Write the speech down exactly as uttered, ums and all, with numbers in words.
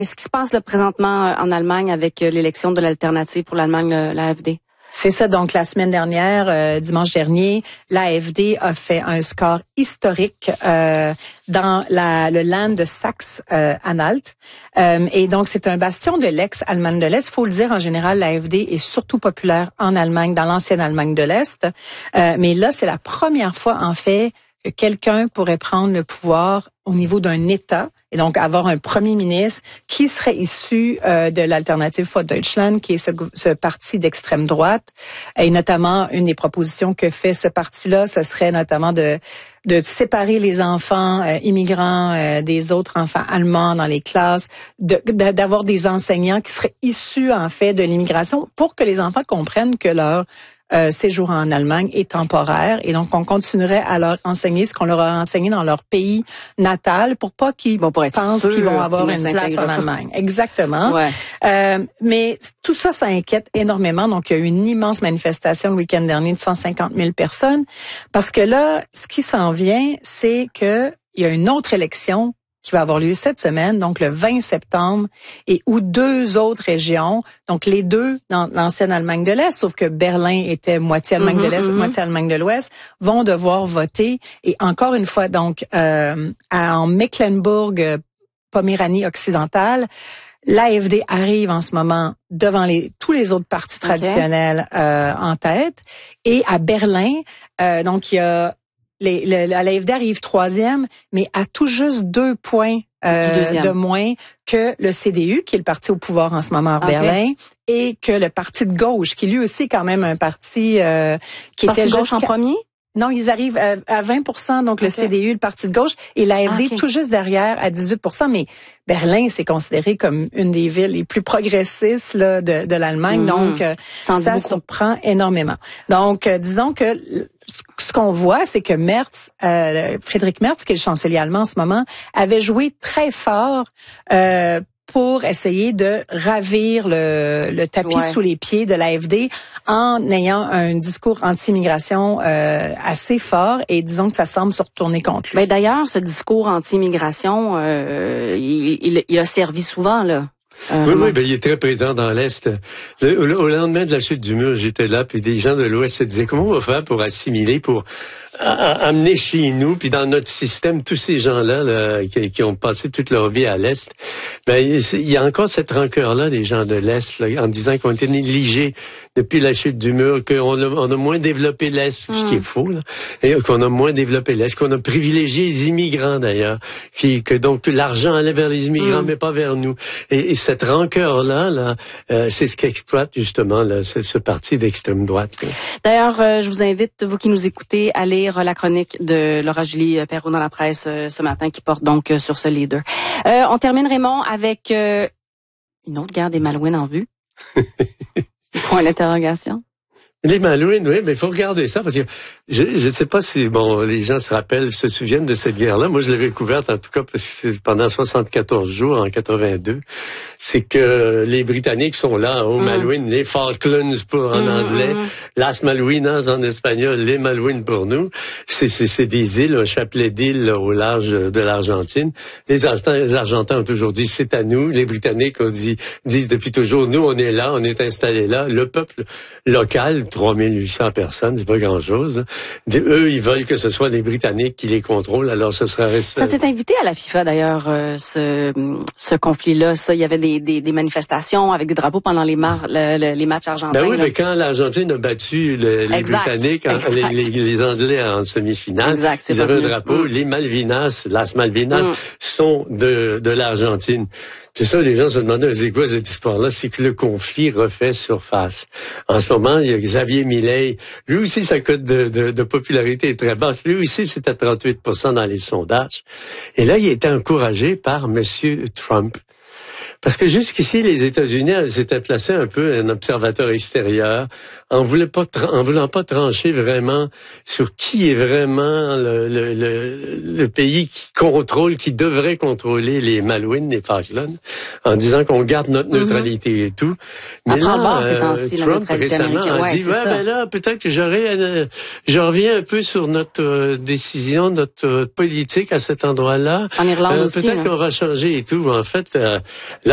Qu'est-ce qui se passe là, présentement euh, en Allemagne avec euh, l'élection de l'alternative pour l'Allemagne, le, l'A F D? C'est ça. Donc, la semaine dernière, euh, dimanche dernier, l'A F D a fait un score historique euh, dans la, le land de Saxe-Anhalt. Euh, et donc, c'est un bastion de l'ex-Allemagne de l'Est. Il faut le dire, en général, l'A F D est surtout populaire en Allemagne, dans l'ancienne Allemagne de l'Est. Euh, mais là, c'est la première fois, en fait, que quelqu'un pourrait prendre le pouvoir au niveau d'un État et donc avoir un premier ministre qui serait issu euh, de l'Alternative für Deutschland, qui est ce, ce parti d'extrême droite. Et notamment, une des propositions que fait ce parti-là, ce serait notamment de de séparer les enfants euh, immigrants euh, des autres enfants allemands dans les classes, de, de, d'avoir des enseignants qui seraient issus en fait de l'immigration pour que les enfants comprennent que leur Euh, séjour en Allemagne est temporaire et donc on continuerait à leur enseigner ce qu'on leur a enseigné dans leur pays natal pour pas qu'ils bon, pour pensent qu'ils vont avoir une place en Allemagne. Exactement. Ouais. Euh, mais tout ça, ça inquiète énormément. Donc, il y a eu une immense manifestation le week-end dernier de cent cinquante mille personnes parce que là, ce qui s'en vient, c'est que il y a une autre élection qui va avoir lieu cette semaine, donc le vingt septembre, et où deux autres régions, donc les deux dans l'ancienne Allemagne de l'Est, sauf que Berlin était moitié Allemagne mm-hmm, de l'Est, mm-hmm. moitié Allemagne de l'Ouest, vont devoir voter. Et encore une fois, donc, euh, en Mecklembourg-Poméranie occidentale, l'A F D arrive en ce moment devant les, tous les autres partis traditionnels okay. euh, en tête. Et à Berlin, euh, donc il y a Les, le, l'A F D arrive troisième, mais à tout juste deux points euh, de moins que le C D U, qui est le parti au pouvoir en ce moment à okay. Berlin, et que le parti de gauche, qui lui aussi est quand même un parti euh, qui parti était de gauche en premier. Non, ils arrivent à, à vingt pour cent, donc okay. le C D U, le parti de gauche, et l'A F D okay. tout juste derrière à dix-huit pour cent. Mais Berlin, c'est considéré comme une des villes les plus progressistes là, de, de l'Allemagne, mmh. donc euh, ça surprend énormément. Donc, euh, disons que ce qu'on voit, c'est que Merz, euh, Friedrich Merz, qui est le chancelier allemand en ce moment, avait joué très fort euh, pour essayer de ravir le, le tapis ouais. sous les pieds de l'A F D en ayant un discours anti-immigration euh, assez fort et disons que ça semble se retourner contre lui. Mais d'ailleurs, ce discours anti-immigration, euh, il, il, il a servi souvent, là. Euh, oui, oui, ben, il est très présent dans l'Est. Le, au, au lendemain de la chute du mur, j'étais là, puis des gens de l'Ouest se disaient, comment on va faire pour assimiler, pour a, a, amener chez nous, puis dans notre système, tous ces gens-là là, qui, qui ont passé toute leur vie à l'Est. Ben, il, il y a encore cette rancœur-là des gens de l'Est, là, en disant qu'on était négligés depuis la chute du mur, qu'on a, on a moins développé l'Est, mmh. ce qui est faux, là, et qu'on a moins développé l'Est, qu'on a privilégié les immigrants, d'ailleurs, qui, que donc l'argent allait vers les immigrants, mmh. mais pas vers nous. Et, et cette rancœur-là, là, euh, c'est ce qu'exploite justement là, ce, ce parti d'extrême droite. Là. D'ailleurs, euh, je vous invite, vous qui nous écoutez, à lire la chronique de Laura Julie Perrault dans la presse euh, ce matin, qui porte donc euh, sur ce leader. Euh, on termine, Raymond, avec euh, une autre guerre des Malouines en vue. Point d'interrogation. Les Malouines, oui, mais il faut regarder ça parce que je ne sais pas si bon les gens se rappellent, se souviennent de cette guerre-là. Moi, je l'avais couverte en tout cas parce que c'est pendant soixante-quatorze jours en quatre-vingt-deux. C'est que les Britanniques sont là aux mm. Malouines, les Falklands pour en mm, anglais, mm. Las Malvinas en espagnol, les Malouines pour nous. C'est c'est, c'est des îles, un chapelet d'îles là, au large de l'Argentine. Les Argentins, les Argentins ont toujours dit c'est à nous. Les Britanniques ont dit disent depuis toujours nous on est là, on est installés là. Le peuple local, trois mille huit cents personnes, c'est pas grand-chose. Eux, ils veulent que ce soit les Britanniques qui les contrôlent, alors ce sera resté. Ça s'est invité à la FIFA d'ailleurs, euh, ce, ce conflit-là. Ça, il y avait des, des, des manifestations avec des drapeaux pendant les, mar- le, le, les matchs argentins. Ben oui, là. mais quand l'Argentine a battu le, les exact, Britanniques, exact. Les, les, les Anglais en semi-finale, exact, ils avaient un drapeau. Mm. Les Malvinas, Las Malvinas, mm. sont de, de l'Argentine. C'est ça, les gens se demandaient, c'est quoi cette histoire-là? C'est que le conflit refait surface. En ce moment, il y a Xavier Milei. Lui aussi, sa cote de, de, de popularité est très basse. Lui aussi, c'est à trente-huit pour cent dans les sondages. Et là, il a été encouragé par Monsieur Trump. Parce que jusqu'ici, les États-Unis s'étaient placés un peu un observateur extérieur, en voulant pas, en voulant pas trancher vraiment sur qui est vraiment le, le, le, le pays qui contrôle, qui devrait contrôler les Malouines, les Falklands, en disant qu'on garde notre neutralité mm-hmm. et tout. Mais là, bord, euh, Trump récemment a ouais, dit, ouais, ben là, peut-être que j'aurais, euh, je reviens un peu sur notre euh, décision, notre euh, politique à cet endroit-là. En Irlande euh, aussi. Peut-être là. qu'on va changer et tout. En fait, euh, là,